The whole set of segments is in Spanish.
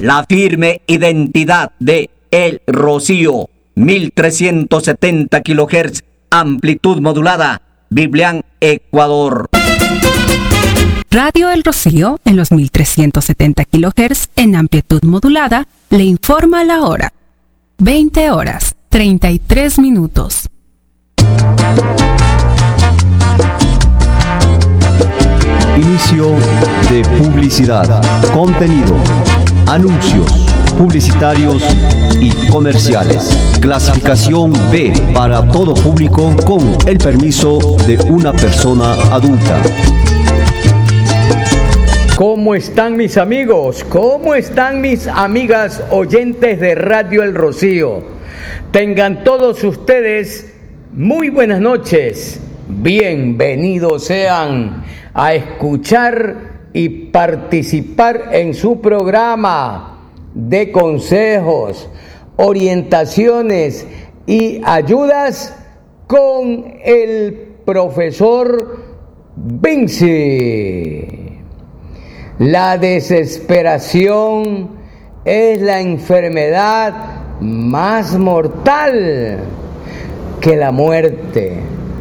la firme identidad de El Rocío, 1370 kHz, amplitud modulada, Biblián, Ecuador. Radio El Rocío, en los 1370 kHz, en amplitud modulada, le informa la hora. 20 horas, 33 minutos. Inicio de publicidad, contenido, anuncios publicitarios y comerciales. Clasificación B para todo público con el permiso de una persona adulta. ¿Cómo están mis amigos? ¿Cómo están mis amigas oyentes de Radio El Rocío? Tengan todos ustedes muy buenas noches. Bienvenidos sean a escuchar y participar en su programa de consejos, orientaciones y ayudas con el profesor Vinci. La desesperación es la enfermedad más mortal que la muerte.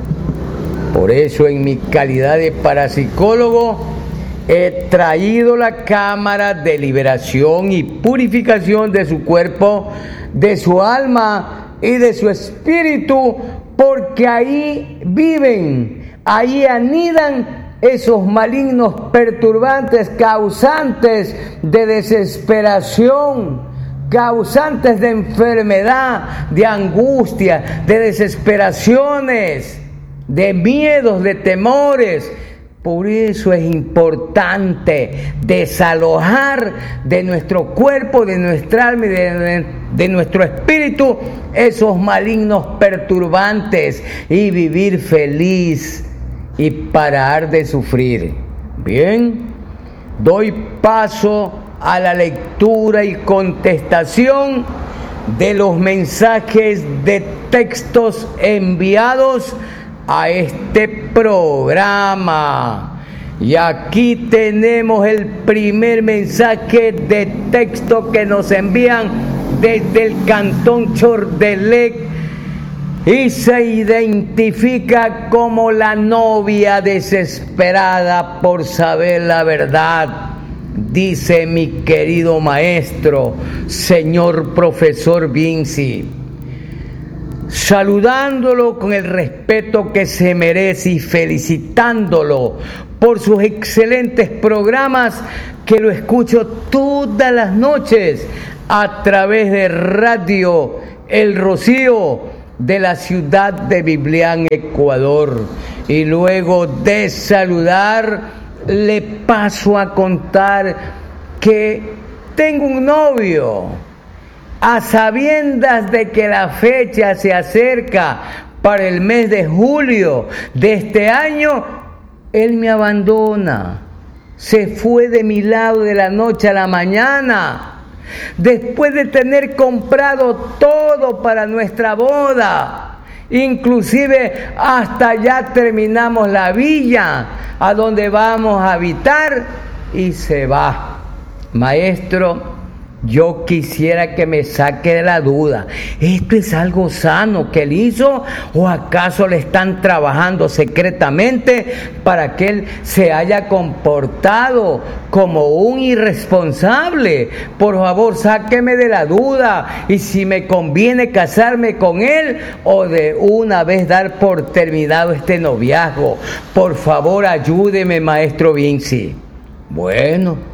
Por eso, en mi calidad de parapsicólogo, he traído la cámara de liberación y purificación de su cuerpo, de su alma y de su espíritu, porque ahí viven, ahí anidan esos malignos perturbantes, causantes de desesperación, causantes de enfermedad, de angustia, de desesperaciones, de miedos, de temores. Por eso es importante desalojar de nuestro cuerpo, de nuestra alma y de nuestro espíritu esos malignos perturbantes y vivir feliz y parar de sufrir. Bien, doy paso a la lectura y contestación de los mensajes de textos enviados a este programa. Y aquí tenemos el primer mensaje de texto que nos envían desde el cantón Chordelec y se identifica como la novia desesperada por saber la verdad. Dice mi querido maestro, señor profesor Vinci, saludándolo con el respeto que se merece y felicitándolo por sus excelentes programas que lo escucho todas las noches a través de Radio El Rocío de la ciudad de Biblián, Ecuador. Y luego de saludar, le paso a contar que tengo un novio. A sabiendas de que la fecha se acerca para el mes de julio de este año, él me abandona. Se fue de mi lado de la noche a la mañana, después de tener comprado todo para nuestra boda. Inclusive hasta ya terminamos la villa a donde vamos a habitar y se va. Maestro, yo quisiera que me saque de la duda. ¿Esto es algo sano que él hizo? ¿O acaso le están trabajando secretamente para que él se haya comportado como un irresponsable? Por favor, sáqueme de la duda. Y si me conviene casarme con él o de una vez dar por terminado este noviazgo. Por favor, ayúdeme, maestro Vinci. Bueno,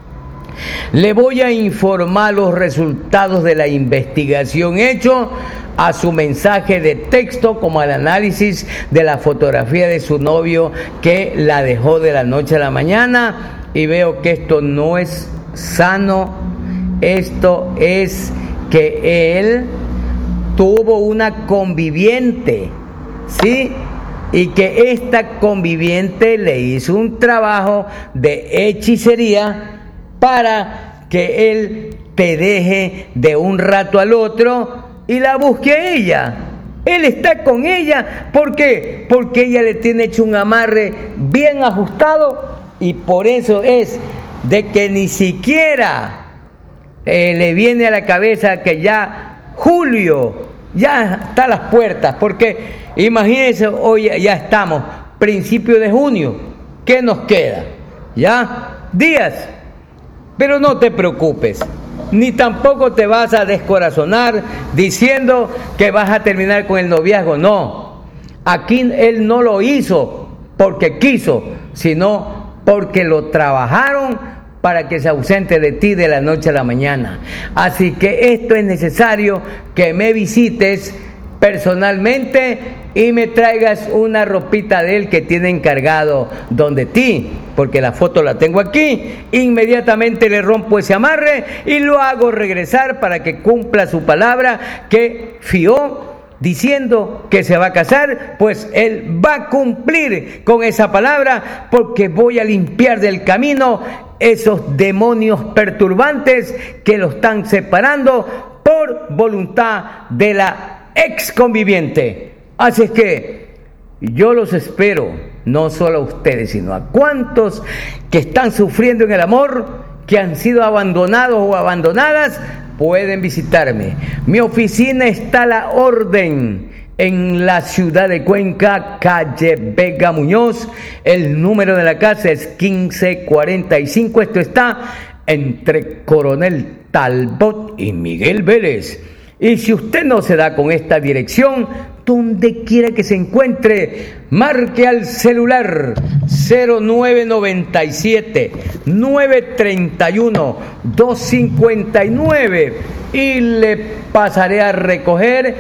le voy a informar los resultados de la investigación hecho a su mensaje de texto, como al análisis de la fotografía de su novio que la dejó de la noche a la mañana, y veo que esto no es sano. Esto es que él tuvo una conviviente, ¿sí? Y que esta conviviente le hizo un trabajo de hechicería para que él te deje de un rato al otro y la busque a ella. Él está con ella, ¿por qué? Porque ella le tiene hecho un amarre bien ajustado, y por eso es de que ni siquiera le viene a la cabeza que ya julio ya está a las puertas, porque imagínense, hoy ya estamos, principio de junio, ¿qué nos queda? Ya, días. Pero no te preocupes, ni tampoco te vas a descorazonar diciendo que vas a terminar con el noviazgo. No, aquí él no lo hizo porque quiso, sino porque lo trabajaron para que se ausente de ti de la noche a la mañana. Así que esto es necesario que me visites personalmente y me traigas una ropita de él que tiene encargado donde ti, porque la foto la tengo aquí. Inmediatamente le rompo ese amarre y lo hago regresar para que cumpla su palabra que fió diciendo que se va a casar. Pues él va a cumplir con esa palabra, porque voy a limpiar del camino esos demonios perturbantes que lo están separando por voluntad de la ex conviviente. Así es que yo los espero, no solo a ustedes, sino a cuantos que están sufriendo en el amor, que han sido abandonados o abandonadas, pueden visitarme. Mi oficina está a la orden en la ciudad de Cuenca, calle Vega Muñoz. El número de la casa es 1545. Esto está entre Coronel Talbot y Miguel Vélez. Y si usted no se da con esta dirección, donde quiera que se encuentre, marque al celular 0997 931 259 y le pasaré a recoger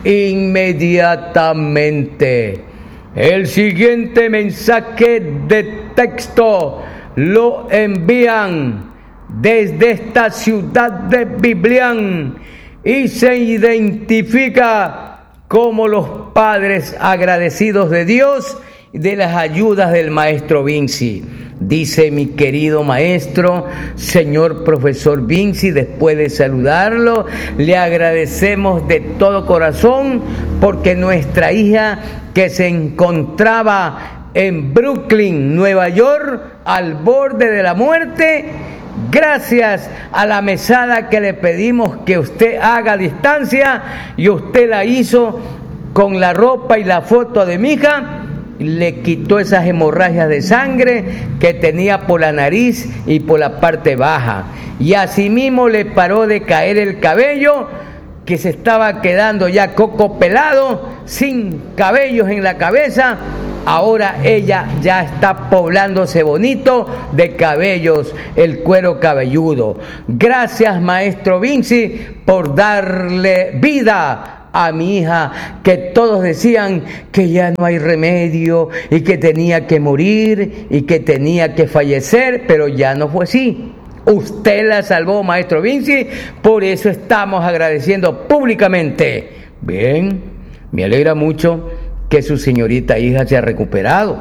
inmediatamente. El siguiente mensaje de texto lo envían desde esta ciudad de Biblián y se identifica como los padres agradecidos de Dios y de las ayudas del maestro Vinci. Dice: mi querido maestro, señor profesor Vinci, después de saludarlo, le agradecemos de todo corazón porque nuestra hija, que se encontraba en Brooklyn, Nueva York, al borde de la muerte, gracias a la mesada que le pedimos que usted haga a distancia, y usted la hizo con la ropa y la foto de mi hija, le quitó esas hemorragias de sangre que tenía por la nariz y por la parte baja, y asimismo le paró de caer el cabello, que se estaba quedando ya coco pelado, sin cabellos en la cabeza. Ahora ella ya está poblándose bonito de cabellos, el cuero cabelludo. Gracias, maestro Vinci, por darle vida a mi hija, que todos decían que ya no hay remedio y que tenía que morir y que tenía que fallecer, pero ya no fue así. Usted la salvó, maestro Vinci, por eso estamos agradeciendo públicamente. Bien, me alegra mucho que su señorita hija se ha recuperado.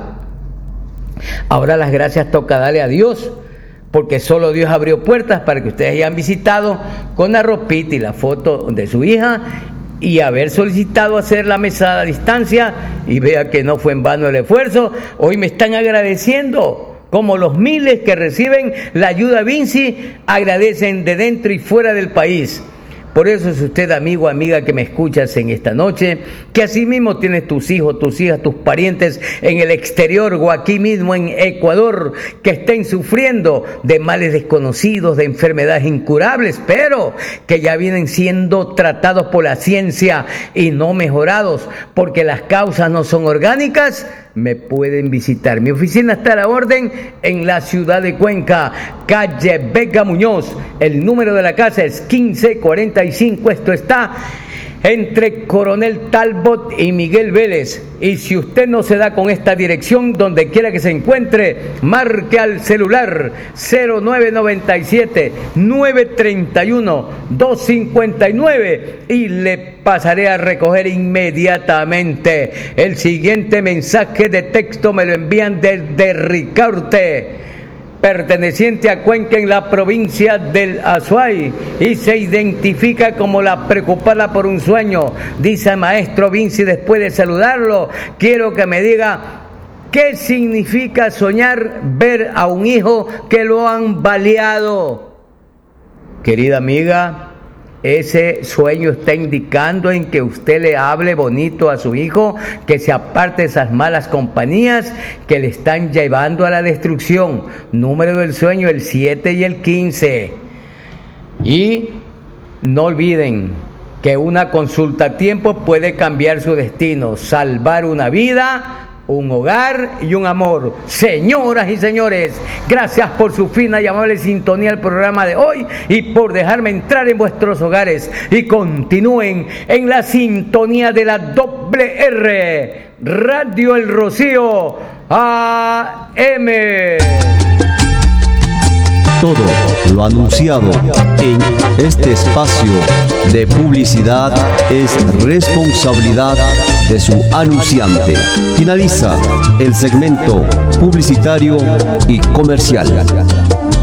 Ahora las gracias toca darle a Dios, porque solo Dios abrió puertas para que ustedes hayan visitado con la ropita y la foto de su hija, y haber solicitado hacer la mesada a distancia, y vea que no fue en vano el esfuerzo. Hoy me están agradeciendo, como los miles que reciben la ayuda Vinci agradecen de dentro y fuera del país. Por eso es usted, amigo, amiga, que me escuchas en esta noche, que así mismo tienes tus hijos, tus hijas, tus parientes en el exterior o aquí mismo en Ecuador, que estén sufriendo de males desconocidos, de enfermedades incurables, pero que ya vienen siendo tratados por la ciencia y no mejorados, porque las causas no son orgánicas. Me pueden visitar. Mi oficina está a la orden en la ciudad de Cuenca, calle Vega Muñoz. El número de la casa es 1545. Esto está entre Coronel Talbot y Miguel Vélez. Y si usted no se da con esta dirección, donde quiera que se encuentre, marque al celular 0997 931 259 y le pasaré a recoger inmediatamente. El siguiente mensaje de texto me lo envían desde Ricaurte, perteneciente a Cuenca, en la provincia del Azuay, y se identifica como la preocupada por un sueño. Dice: maestro Vinci, después de saludarlo, quiero que me diga qué significa soñar ver a un hijo que lo han baleado. Querida amiga, ese sueño está indicando en que usted le hable bonito a su hijo, que se aparte de esas malas compañías que le están llevando a la destrucción. Número del sueño, el 7 y el 15. Y no olviden que una consulta a tiempo puede cambiar su destino, salvar una vida, un hogar y un amor. Señoras y señores, gracias por su fina y amable sintonía al programa de hoy y por dejarme entrar en vuestros hogares. Y continúen en la sintonía de la WR, Radio El Rocío AM. Todo lo anunciado en este espacio de publicidad es responsabilidad de su anunciante. Finaliza el segmento publicitario y comercial.